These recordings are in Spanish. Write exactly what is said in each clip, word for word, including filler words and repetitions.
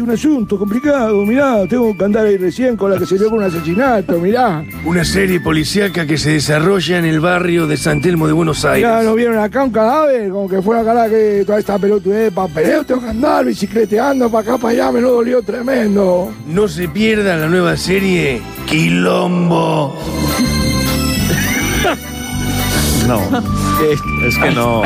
un asunto complicado, mirá, tengo que andar ahí recién con la que se dio con un asesinato, mirá. Una serie policíaca que se desarrolla en el barrio de San Telmo de Buenos Aires. Mirá, ¿no vieron acá un cadáver? Como que fuera acá que toda esta pelotudez, papeleo, tengo que andar bicicleteando para acá, para allá, me lo dolió tremendo. No se pierda la nueva serie Quilombo. No, es que no.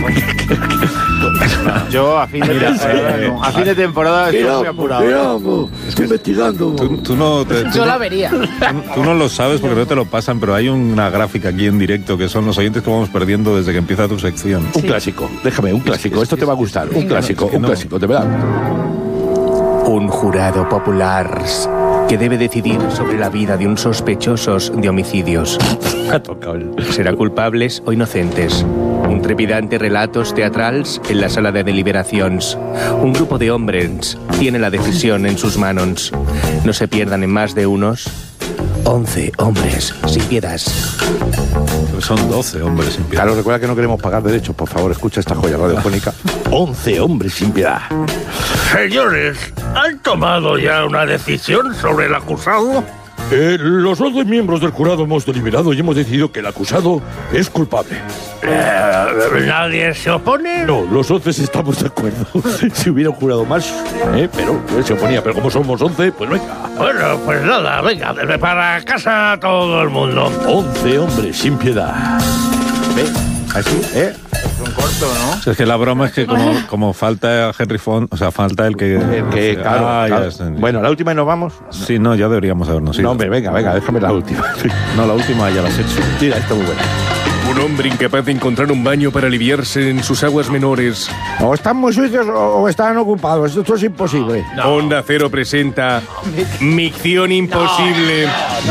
Yo a fin de Mira, temporada, eh, no. a fin de temporada estoy muy apurado. Quilombo, estoy investigando. Tú, tú no te, tú Yo la no- vería. Tú, tú no lo sabes porque no te lo pasan, pero hay una gráfica aquí en directo que son los oyentes que vamos perdiendo desde que empieza tu sección. Un clásico, déjame, un clásico. Esto te va a gustar. Un clásico, es que un no. clásico, de verdad. Un jurado popular que debe decidir sobre la vida de un sospechosos de homicidios. Ha tocado el... ¿Será culpables o inocentes? Un trepidante relatos teatrals en la sala de deliberaciones. Un grupo de hombres tiene la decisión en sus manos. No se pierdan en más de unos. Once hombres sin piedad. Son doce hombres sin piedad. Carlos, recuerda que no queremos pagar derechos. Por favor, escucha esta joya radiofónica. Once hombres sin piedad. Señores, ¿han tomado ya una decisión sobre el acusado? Eh, los once miembros del jurado hemos deliberado y hemos decidido que el acusado es culpable. Eh, ¿Nadie se opone? No, los once estamos de acuerdo. Si hubiera un jurado más, eh, pero él se oponía. Pero como somos once, pues venga. Bueno, pues nada, venga, desde para casa todo el mundo. Once hombres sin piedad. ¿Ve? Así, ¿eh? Es un corto, ¿no? O sea, es que la broma es que como, como falta Henry Fond, o sea, falta el que... El que, claro, Ah, ya claro. está. Bueno, la última y nos vamos. Sí, no, ya deberíamos habernos ido. No, hombre, venga, venga, déjame la última. No, la última ya la has hecho. Tira, esta muy buena. Un hombre incapaz de encontrar un baño para aliviarse en sus aguas menores. O están muy sucios o, o están ocupados. Esto es imposible. Onda Cero presenta Micción Imposible.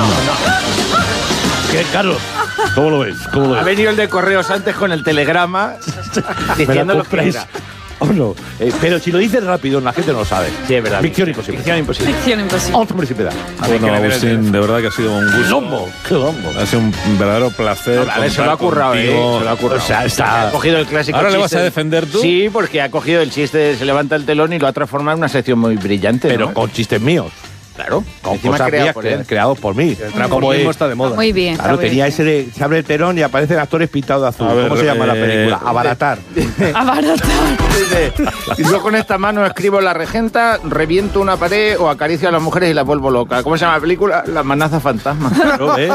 ¿Qué, Carlos? ¿Cómo lo ves? ¿Cómo lo Ha ves? venido el de correos antes con el telegrama diciendo lo que compráis? era. ¿O no? Eh, pero si lo dices rápido, la gente no lo sabe. Sí, es verdad. Ficción imposible. Ficción imposible. Ficción imposible. Once hombres sin piedad. Bueno, Agustín, de verdad que ha sido un gusto. Quilombo, quilombo. Ha sido un verdadero placer. A ver, se lo ha contar currado, ¿eh? contigo. Se lo ha currado. O sea, está- Ha cogido el clásico ¿Ahora le chiste vas a de- defender tú? Sí, porque ha cogido el chiste de se levanta el telón y lo ha transformado en una sección muy brillante, Pero ¿no? con chistes míos. Claro. Con Encima cosas creado mías por cre- él. creados por mí. Como es- está de moda. Muy bien. Claro, está tenía bien. ese de se abre el telón y aparecen actores pintados de azul. A ver, ¿Cómo se llama la eh, película? Abaratar. Abaratar. Dice, yo con esta mano escribo la regenta, reviento una pared o acaricio a las mujeres y las vuelvo loca. ¿Cómo se llama la película? La amenaza fantasma. Claro, ¿eh?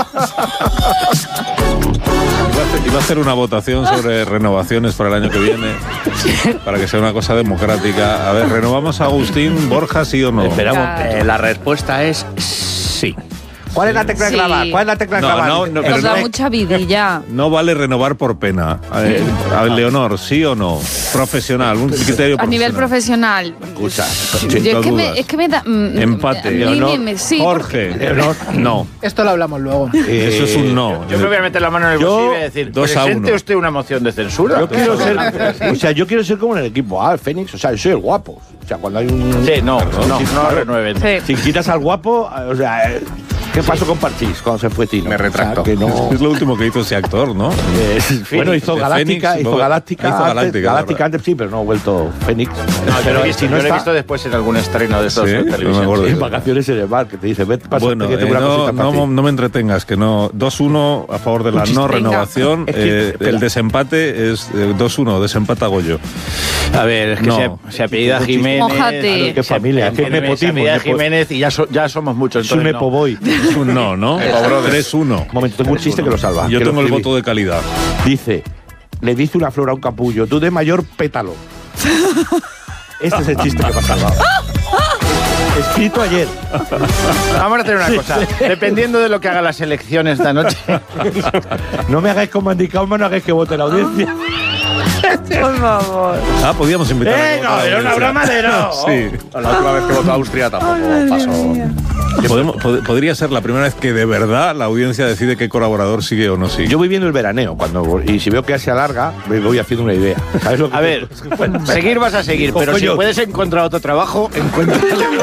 Iba a hacer una votación sobre renovaciones para el año que viene, para que sea una cosa democrática. A ver, ¿renovamos a Agustín Borja, sí o no? Esperamos. Claro. Eh, la respuesta es sí. ¿Cuál es la tecla Sí. clavar? ¿Cuál es la tecla No, clavar? no, no, Nos pero da no- mucha vidilla. No vale renovar por pena. Eh, a ver, Leonor, ¿sí o no? Profesional, un criterio A nivel profesional. profesional. Escucha. Yo es no que, me, dudas. es que me da. mm, Empate. a mí Leonor, me- sí, Jorge, Leonor, no. Esto lo hablamos luego. Eh, Eso es un no. Yo me voy a meter la mano en el Yo, bolsillo y voy a decir, dos a presente uno. usted una moción de censura. Yo quiero ser, o sea, yo quiero ser como en el equipo A, el Fénix, o sea, yo soy el guapo. O sea, cuando hay un... Sí, no, no, si, no renueven. Sí. si quitas al guapo, o sea, eh, ¿qué pasó con Parchís cuando se fue Tino? Me retracto. O sea, que no... Es lo último que hizo ese actor, ¿no? Eh, bueno, hizo de Galáctica, Fénix, hizo luego- Galáctica, hizo antes, Galáctica, Galáctica la antes sí, pero no ha vuelto Fénix. No, yo pero lo he visto, si no yo lo he está visto después en algún estreno de estos Sí, de no me televisión. acuerdo. Sí. en vacaciones en el bar, que te dice, vete, pasa, Bueno, que eh, tengo una no, cosita para no, ti. no me entretengas, que no. dos uno a favor de la no Venga. renovación. Es que, eh, espera. el desempate es eh, dos uno, desempata Goyo. A ver, es que No. se, se apellida Jiménez. Mójate. Qué familia, se, qué se nepotismo, apellida nepo- Jiménez y ya, so- ya somos muchos. Es un entonces no. nepoboy. Es un no, ¿no? tres uno. Un momento, tengo un chiste que lo salva. Yo que lo tengo el escribí. voto de calidad. Dice, le dice una flor a un capullo, tú de mayor pétalo. Este es el chiste que me ha salvado. Escrito ayer. Vamos a hacer una cosa. Dependiendo de lo que haga las elecciones esta noche. No me hagáis como Andy Kaufman, no hagáis que vote la audiencia. Por favor. Ah, podíamos invitar ¡Eh, no! Era una broma de no. Sí. La última vez que votó Austria tampoco pasó. Podemos- pod- podría ser la primera vez que de verdad la audiencia decide qué colaborador sigue o no sigue. Yo voy viendo el veraneo cuando y si veo que se alarga, me voy haciendo una idea. ¿Sabes lo que A ver, seguir vas a seguir, pero si Coño. puedes encontrar otro trabajo, encuentra.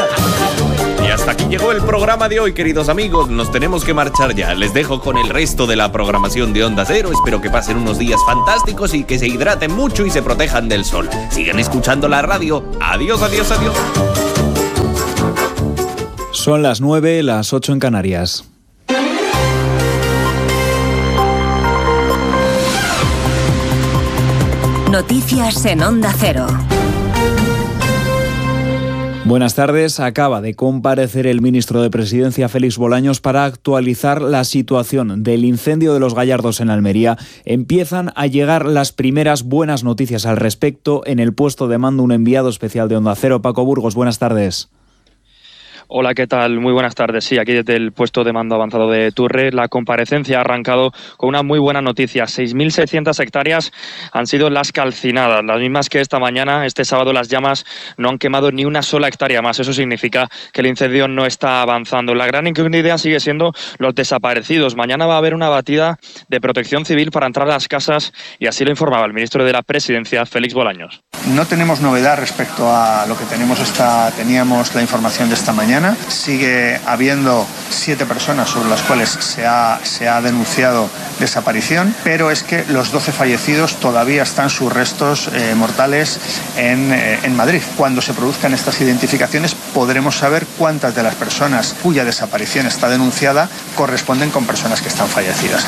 Y hasta aquí llegó el programa de hoy, queridos amigos. Nos tenemos que marchar ya. Les dejo con el resto de la programación de Onda Cero. Espero que pasen unos días fantásticos y que se hidraten mucho y se protejan del sol. Sigan escuchando la radio. Adiós, adiós, adiós. Son las nueve, las ocho en Canarias. Noticias en Onda Cero. Buenas tardes. Acaba de comparecer el ministro de Presidencia, Félix Bolaños, para actualizar la situación del incendio de Los Gallardos en Almería. Empiezan a llegar las primeras buenas noticias al respecto. En el puesto de mando, un enviado especial de Onda Cero, Paco Burgos. Buenas tardes. Hola, ¿qué tal? Muy buenas tardes. Sí, aquí desde el puesto de mando avanzado de Turre, la comparecencia ha arrancado con una muy buena noticia. seis mil seiscientas hectáreas han sido las calcinadas, las mismas que esta mañana, este sábado, las llamas no han quemado ni una sola hectárea más. Eso significa que el incendio no está avanzando. La gran incógnita sigue siendo los desaparecidos. Mañana va a haber una batida de protección civil para entrar a las casas y así lo informaba el ministro de la Presidencia, Félix Bolaños. No tenemos novedad respecto a lo que tenemos esta, teníamos la información de esta mañana. Sigue habiendo siete personas sobre las cuales se ha, se ha denunciado desaparición, pero es que los doce fallecidos todavía están sus restos eh, mortales en, eh, en Madrid. Cuando se produzcan estas identificaciones podremos saber cuántas de las personas cuya desaparición está denunciada corresponden con personas que están fallecidas.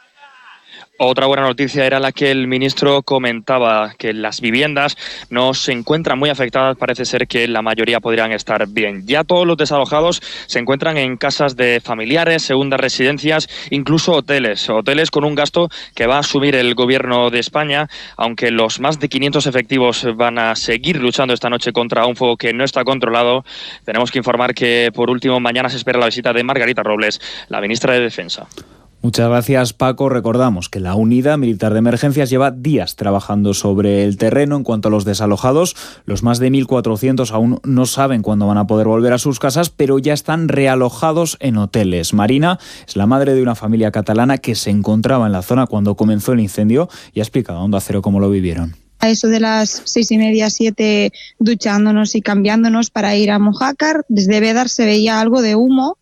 Otra buena noticia era la que el ministro comentaba, que las viviendas no se encuentran muy afectadas, parece ser que la mayoría podrían estar bien. Ya todos los desalojados se encuentran en casas de familiares, segundas residencias, incluso hoteles, hoteles con un gasto que va a asumir el gobierno de España, aunque los más de quinientos efectivos van a seguir luchando esta noche contra un fuego que no está controlado. Tenemos que informar que, por último, mañana se espera la visita de Margarita Robles, la ministra de Defensa. Muchas gracias, Paco. Recordamos que la Unidad Militar de Emergencias lleva días trabajando sobre el terreno. En cuanto a los desalojados, los más de mil cuatrocientos aún no saben cuándo van a poder volver a sus casas, pero ya están realojados en hoteles. Marina es la madre de una familia catalana que se encontraba en la zona cuando comenzó el incendio y ha explicado a Onda Cero cómo lo vivieron. A eso de las seis y media, siete, duchándonos y cambiándonos para ir a Mojácar. Desde Bédar se veía algo de humo,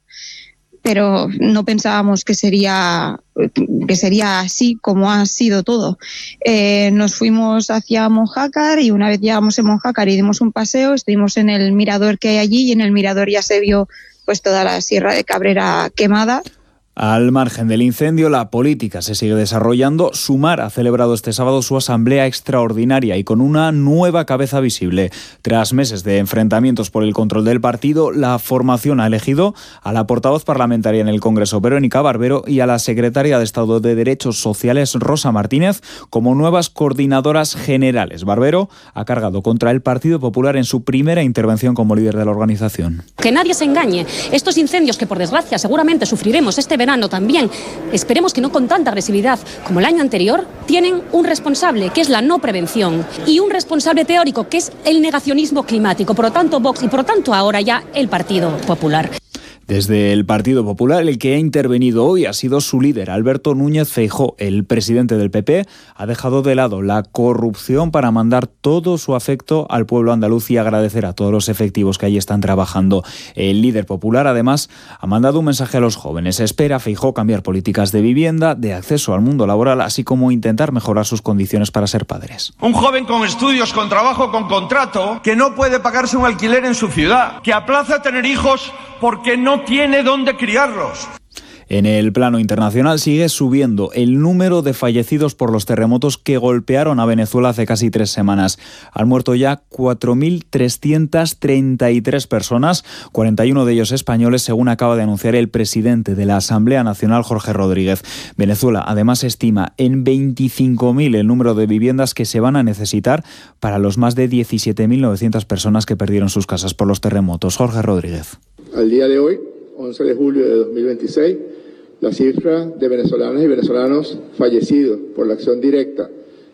pero no pensábamos que sería, que sería así como ha sido todo. Eh, nos fuimos hacia Mojácar y una vez llegamos en Mojácar y dimos un paseo, estuvimos en el mirador que hay allí y en el mirador ya se vio pues toda la Sierra de Cabrera quemada. Al margen del incendio, la política se sigue desarrollando. Sumar ha celebrado este sábado su asamblea extraordinaria y con una nueva cabeza visible. Tras meses de enfrentamientos por el control del partido, la formación ha elegido a la portavoz parlamentaria en el Congreso, Verónica Barbero, y a la secretaria de Estado de Derechos Sociales, Rosa Martínez, como nuevas coordinadoras generales. Barbero ha cargado contra el Partido Popular en su primera intervención como líder de la organización. Que nadie se engañe. Estos incendios que, por desgracia, seguramente sufriremos este verano también, esperemos que no con tanta agresividad como el año anterior, tienen un responsable, que es la no prevención, y un responsable teórico, que es el negacionismo climático. Por lo tanto, Vox y por lo tanto ahora ya el Partido Popular. Desde el Partido Popular, el que ha intervenido hoy ha sido su líder, Alberto Núñez Feijóo. El presidente del P P ha dejado de lado la corrupción para mandar todo su afecto al pueblo andaluz y agradecer a todos los efectivos que allí están trabajando. El líder popular, además, ha mandado un mensaje a los jóvenes. Espera Feijóo cambiar políticas de vivienda, de acceso al mundo laboral, así como intentar mejorar sus condiciones para ser padres. Un joven con estudios, con trabajo, con contrato, que no puede pagarse un alquiler en su ciudad, que aplaza tener hijos porque no tiene dónde criarlos. En el plano internacional sigue subiendo el número de fallecidos por los terremotos que golpearon a Venezuela hace casi tres semanas. Han muerto ya cuatro mil trescientas treinta y tres personas, cuarenta y uno de ellos españoles, según acaba de anunciar el presidente de la Asamblea Nacional, Jorge Rodríguez. Venezuela además estima en veinticinco mil el número de viviendas que se van a necesitar para los más de diecisiete mil novecientas personas que perdieron sus casas por los terremotos. Jorge Rodríguez. Al día de hoy, once de julio de dos mil veintiséis, la cifra de venezolanas y venezolanos fallecidos por la acción directa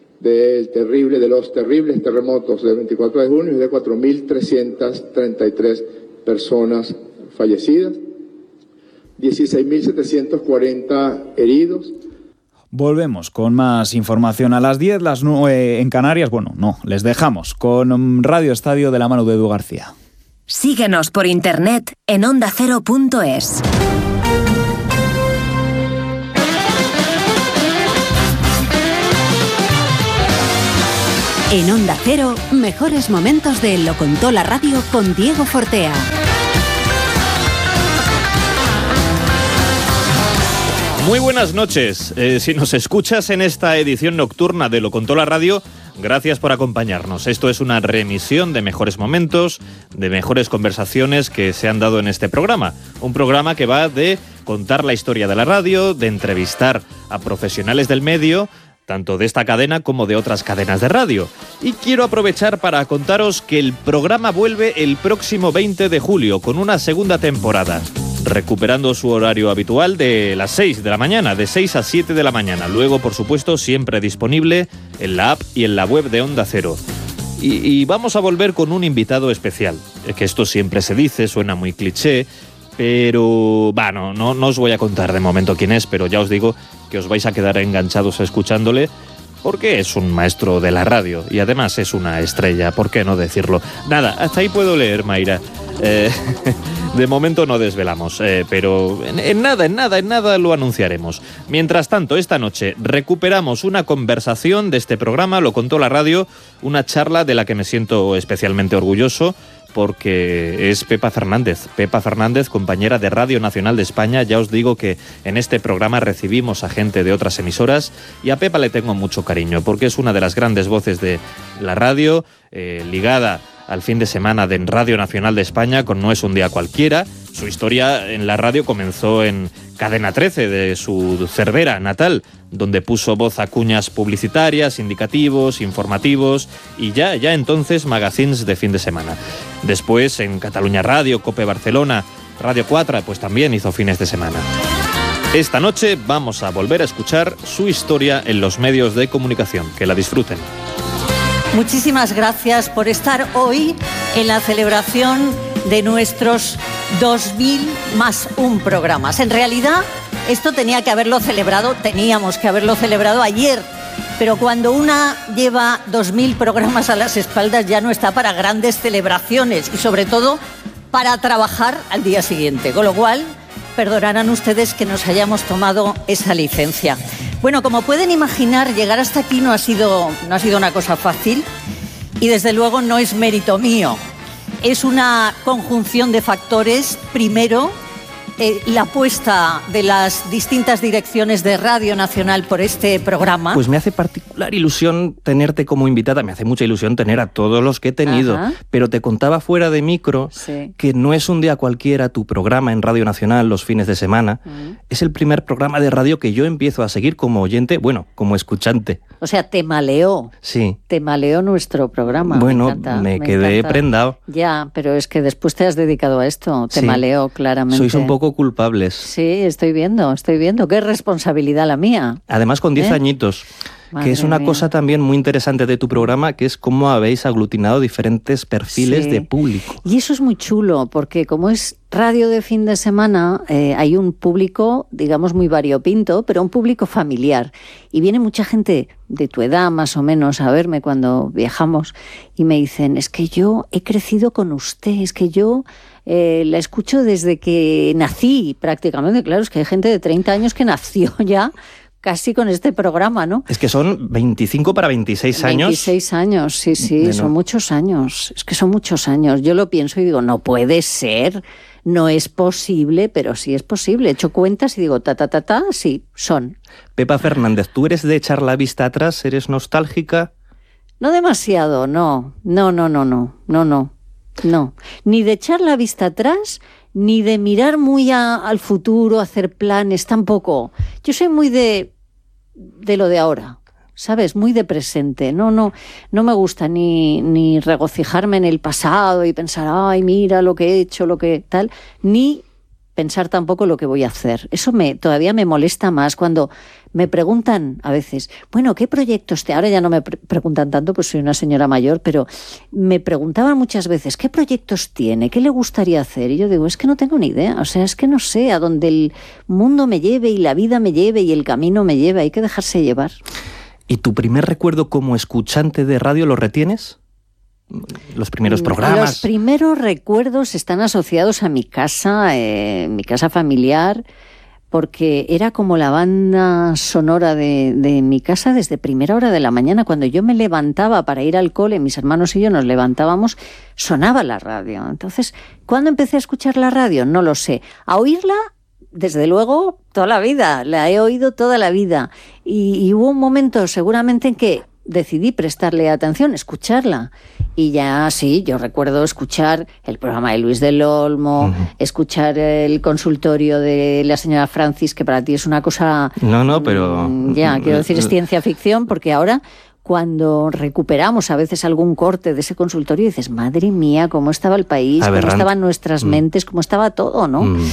del terrible, de los terribles terremotos del veinticuatro de junio es de cuatro mil trescientas treinta y tres personas fallecidas, dieciséis mil setecientos cuarenta heridos. Volvemos con más información a las diez, las nueve en Canarias. Bueno, no, les dejamos con Radio Estadio de la mano de Edu García. Síguenos por internet en onda cero punto es. En Onda Cero, mejores momentos de Lo Contó la Radio con Diego Fortea. Muy buenas noches. Eh, si nos escuchas en esta edición nocturna de Lo Contó la Radio, gracias por acompañarnos. Esto es una remisión de mejores momentos, de mejores conversaciones que se han dado en este programa. Un programa que va de contar la historia de la radio, de entrevistar a profesionales del medio, tanto de esta cadena como de otras cadenas de radio. Y quiero aprovechar para contaros que el programa vuelve el próximo veinte de julio con una segunda temporada, recuperando su horario habitual de las seis de la mañana, de seis a siete de la mañana. Luego, por supuesto, siempre disponible en la app y en la web de Onda Cero. Y, y vamos a volver con un invitado especial, que esto siempre se dice, suena muy cliché, pero bueno, no, no os voy a contar de momento quién es, pero ya os digo que os vais a quedar enganchados escuchándole, porque es un maestro de la radio y además es una estrella, ¿por qué no decirlo? Nada, hasta ahí puedo leer, Mayra. Eh, de momento no desvelamos, eh, pero en, en nada, en nada, en nada lo anunciaremos. Mientras tanto, esta noche recuperamos una conversación de este programa, Lo Contó la Radio, una charla de la que me siento especialmente orgulloso, porque es Pepa Fernández. Pepa Fernández, compañera de Radio Nacional de España. Ya os digo que en este programa recibimos a gente de otras emisoras y a Pepa le tengo mucho cariño, porque es una de las grandes voces de la radio, eh, ligada al fin de semana de Radio Nacional de España con No es un día cualquiera. Su historia en la radio comenzó en Cadena trece, de su Cervera natal, donde puso voz a cuñas publicitarias, indicativos, informativos y ya, ya entonces magazines de fin de semana. Después en Cataluña Radio, COPE Barcelona, Radio cuatro, pues también hizo fines de semana. Esta noche vamos a volver a escuchar su historia en los medios de comunicación. Que la disfruten. Muchísimas gracias por estar hoy en la celebración de nuestros dos mil más un programas. En realidad, esto tenía que haberlo celebrado, teníamos que haberlo celebrado ayer, pero cuando una lleva dos mil programas a las espaldas ya no está para grandes celebraciones y sobre todo para trabajar al día siguiente, con lo cual perdonarán ustedes que nos hayamos tomado esa licencia. Bueno, como pueden imaginar, llegar hasta aquí no ha sido, no ha sido una cosa fácil y desde luego no es mérito mío. Es una conjunción de factores. Primero, eh, la apuesta de las distintas direcciones de Radio Nacional por este programa. Pues me hace particular ilusión tenerte como invitada, me hace mucha ilusión tener a todos los que he tenido, Ajá. pero te contaba fuera de micro sí. que no es un día cualquiera tu programa en Radio Nacional los fines de semana, uh-huh. es el primer programa de radio que yo empiezo a seguir como oyente, bueno, como escuchante. O sea, te maleó. Sí. Te maleó nuestro programa. Bueno, me, encanta, me, me quedé encanta. prendado. Ya, pero es que después te has dedicado a esto. Te sí. maleó claramente. Sois un poco culpables. Sí, estoy viendo, estoy viendo. Qué responsabilidad la mía. Además con diez ¿Eh? añitos. Madre que es una mía. cosa también muy interesante de tu programa, que es cómo habéis aglutinado diferentes perfiles Sí. de público. Y eso es muy chulo, porque como es radio de fin de semana, eh, hay un público, digamos, muy variopinto, pero un público familiar. Y viene mucha gente de tu edad, más o menos, a verme cuando viajamos, y me dicen, es que yo he crecido con usted, es que yo eh, la escucho desde que nací, prácticamente. Claro, es que hay gente de treinta años que nació ya casi con este programa, ¿no? Es que son veinticinco para veintiséis años. veintiséis años, sí, sí, Bueno. son muchos años. Es que son muchos años. Yo lo pienso y digo, no puede ser, no es posible, pero sí es posible. He hecho cuentas y digo, ta, ta, ta, ta, sí, son. Pepa Fernández, ¿tú eres de echar la vista atrás? ¿Eres nostálgica? No demasiado, no, no, no, no, no, no, no, no. Ni de echar la vista atrás, ni de mirar muy a, al futuro, hacer planes, tampoco. Yo soy muy de, de lo de ahora, ¿sabes? Muy de presente. No, no, no me gusta ni, ni regocijarme en el pasado y pensar, ay, mira lo que he hecho, lo que tal, ni pensar tampoco lo que voy a hacer. Eso me todavía me molesta más cuando me preguntan a veces, bueno, ¿qué proyectos te...? Ahora ya no me pre- preguntan tanto, pues soy una señora mayor, pero me preguntaban muchas veces, ¿qué proyectos tiene? ¿Qué le gustaría hacer? Y yo digo, es que no tengo ni idea. O sea, es que no sé a dónde el mundo me lleve y la vida me lleve y el camino me lleve. Hay que dejarse llevar. ¿Y tu primer recuerdo como escuchante de radio lo retienes? Los primeros programas. Los primeros recuerdos están asociados a mi casa, eh, mi casa familiar, porque era como la banda sonora de, de mi casa desde primera hora de la mañana. Cuando yo me levantaba para ir al cole, mis hermanos y yo nos levantábamos, sonaba la radio. Entonces, ¿cuándo empecé a escuchar la radio? No lo sé. A oírla desde luego, toda la vida, la he oído toda la vida. Y, y hubo un momento seguramente en que decidí prestarle atención, escucharla. Y ya sí, yo recuerdo escuchar el programa de Luis del Olmo, uh-huh. escuchar el consultorio de la señora Francis, que para ti es una cosa... No, no, pero... Ya, quiero decir, es ciencia ficción, porque ahora... Cuando recuperamos a veces algún corte de ese consultorio, dices, madre mía, cómo estaba el país, cómo estaban nuestras mentes, cómo estaba todo, ¿no? Mm.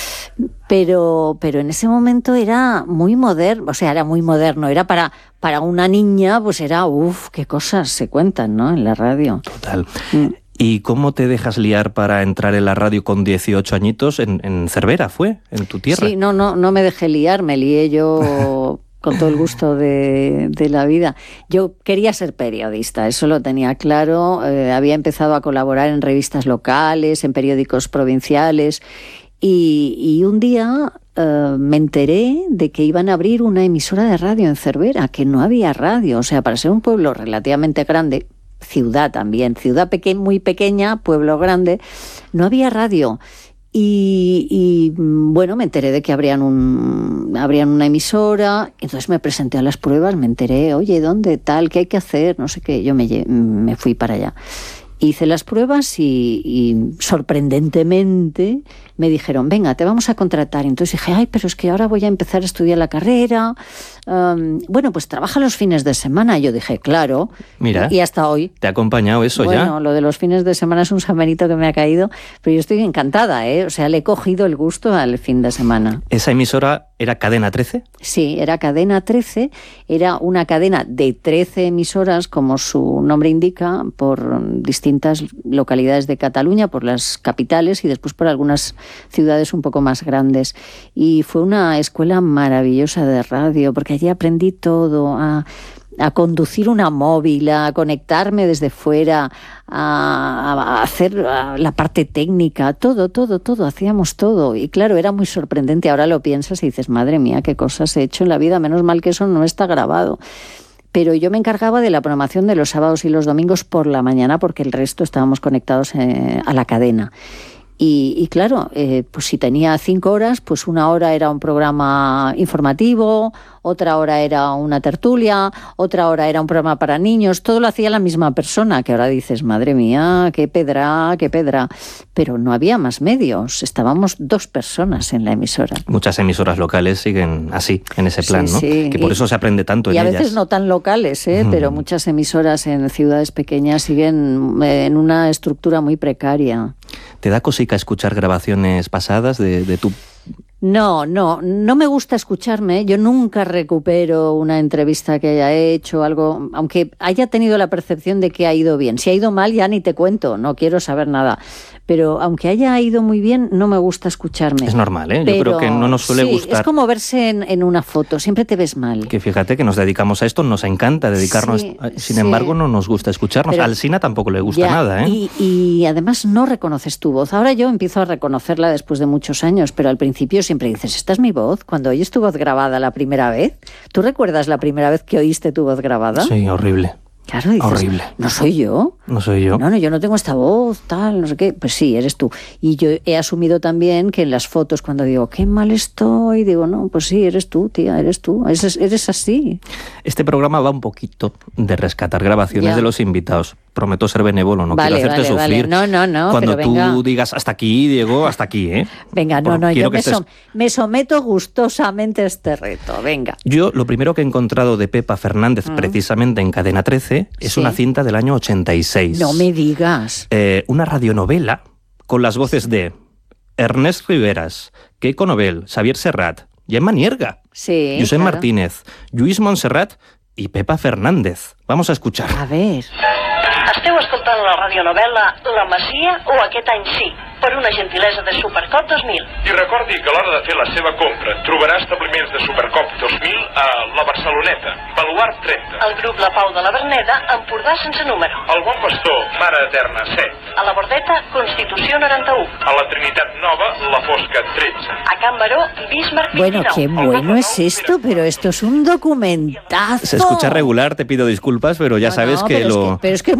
Pero, pero en ese momento era muy moderno, o sea, era muy moderno, era para, para una niña, pues era, uff, qué cosas se cuentan, ¿no? En la radio. Total. Mm. ¿Y cómo te dejas liar para entrar en la radio con dieciocho añitos? En, en Cervera, ¿fue? ¿En tu tierra? Sí, no, no, no me dejé liar, me lié yo... con todo el gusto de, de la vida. Yo quería ser periodista, eso lo tenía claro. Eh, había empezado a colaborar en revistas locales, en periódicos provinciales, y, y un día eh, me enteré de que iban a abrir una emisora de radio en Cervera, que no había radio. O sea, para ser un pueblo relativamente grande, ciudad también, ciudad peque- muy pequeña, pueblo grande, no había radio. Y, y bueno, me enteré de que abrían, un, abrían una emisora, entonces me presenté a las pruebas, me enteré, oye, ¿dónde tal? ¿Qué hay que hacer? No sé qué, yo me, me fui para allá. Hice las pruebas y, y sorprendentemente me dijeron, venga, te vamos a contratar. Entonces dije, ay, pero es que ahora voy a empezar a estudiar la carrera. Um, bueno, pues trabaja los fines de semana. Yo dije, claro. Mira, y hasta hoy. ¿Te ha acompañado eso bueno, ya? Bueno, lo de los fines de semana es un San Benito que me ha caído, pero yo estoy encantada, ¿eh? O sea, le he cogido el gusto al fin de semana. ¿Esa emisora era Cadena trece? Sí, era Cadena trece. Era una cadena de trece emisoras, como su nombre indica, por distintas localidades de Cataluña, por las capitales y después por algunas ciudades un poco más grandes. Y fue una escuela maravillosa de radio, porque allí aprendí todo, a, a conducir una móvil, a conectarme desde fuera, a, a hacer a la parte técnica, todo, todo, todo, hacíamos todo. Y claro, era muy sorprendente. Ahora lo piensas y dices, madre mía, qué cosas he hecho en la vida, menos mal que eso no está grabado. Pero yo me encargaba de la programación de los sábados y los domingos por la mañana, porque el resto estábamos conectados eh, a la cadena. Y, y claro, eh, pues si tenía cinco horas, pues una hora era un programa informativo, otra hora era una tertulia, otra hora era un programa para niños, todo lo hacía la misma persona, que ahora dices, madre mía, qué pedra, qué pedra. Pero no había más medios, estábamos dos personas en la emisora. Muchas emisoras locales siguen así, en ese plan, sí, ¿no? Sí. Que por y, eso se aprende tanto en ellas. Y a ellas. veces no tan locales, ¿eh? Mm. Pero muchas emisoras en ciudades pequeñas siguen en una estructura muy precaria. ¿Te da cosica escuchar grabaciones pasadas de, de tu...? No, no, no me gusta escucharme. Yo nunca recupero una entrevista que haya hecho, algo, aunque haya tenido la percepción de que ha ido bien. Si ha ido mal, ya ni te cuento, no quiero saber nada. Pero aunque haya ido muy bien, no me gusta escucharme. Es normal, ¿eh? Yo Pero, creo que no nos suele sí, gustar. Es como verse en, en una foto, siempre te ves mal. Que fíjate que nos dedicamos a esto, nos encanta dedicarnos. Sí, a... Sin sí. embargo, no nos gusta escucharnos. Pero, Al Sina tampoco le gusta ya, nada, ¿eh? Y, y además no reconoces tu voz. Ahora yo empiezo a reconocerla después de muchos años, pero al principio siempre dices, ¿esta es mi voz? Cuando oyes tu voz grabada la primera vez, ¿tú recuerdas la primera vez que oíste tu voz grabada? Sí, horrible. Claro, dices, horrible. ¿No soy yo? No soy yo. No, no, yo no tengo esta voz, tal, no sé qué. Pues sí, eres tú. Y yo he asumido también que en las fotos, cuando digo, qué mal estoy, digo, no, pues sí, eres tú, tía, eres tú. Eres, eres así. Este programa va un poquito de rescatar grabaciones ya. de los invitados. Prometo ser benévolo, no vale, quiero hacerte vale, sufrir. Vale. No, no, no. Cuando pero tú venga. digas hasta aquí, Diego, hasta aquí, ¿eh? Venga, no, Por, no, yo me, estés... som- me someto gustosamente a este reto. Venga. Yo lo primero que he encontrado de Pepa Fernández, mm. precisamente en Cadena trece, es sí. una cinta del año ochenta y seis. No me digas. Eh, una radionovela con las voces de Ernest Riveras, Keiko Nobel, Xavier Serrat, Gemma Nierga, sí, Josep claro. Martínez, Lluís Montserrat i Pepa Fernández. Vamos a escuchar. A ver. Esteu escoltant la radionovel·la La Masia o Aquest any sí, per una gentilesa de Supercop dos mil. I recordi que a l'hora de fer la seva compra trobarà establiments de Supercop dos mil a la Barceloneta, Baluart trenta. El grup La Pau de la Verneda, Empordà sense número. El Bon Pastor, Mare Eterna set. A la Bordeta, Constitució noranta-u. A la Trinitat Nova, La Fosca tretze. A Can Baró, Bismarck Bueno, veintinou. qué bueno es esto, pero esto es un documentazo. Se escucha regular, te pido disculpas, pero ya no, sabes no, que pero lo... Es que, pero es que es muy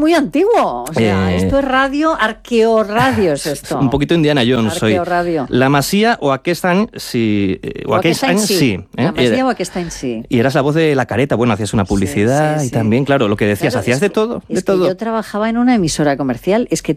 muy antiguo. O sea, Eh, esto es radio, arqueorradio es esto. Un poquito Indiana Jones soy. Arqueorradio. La Masía o aquest any sí. eh, O aquest any sí. ¿eh? La Masía Era- o aquest any sí. Y eras la voz de La Careta. Bueno, hacías una publicidad sí, y sí. también, claro, lo que decías, Claro, hacías es de que- todo. Es de que todo. yo trabajaba en una emisora comercial. Es que